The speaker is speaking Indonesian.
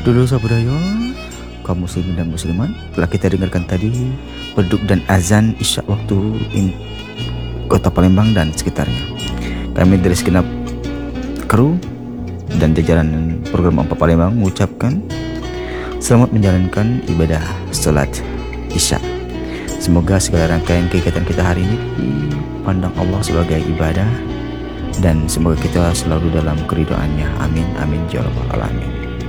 Dulu sabudaya, kaum muslimin dan muslimat, telah kita dengarkan tadi beduk dan azan isya waktu kota Palembang dan sekitarnya. Kami dari segenap kru dan jajaran program Ampa Palembang mengucapkan selamat menjalankan ibadah salat isya. Semoga segala rangkaian kegiatan kita hari ini dipandang Allah sebagai ibadah, dan semoga kita selalu dalam keridhaannya. Amin amin ya rabbal alamin.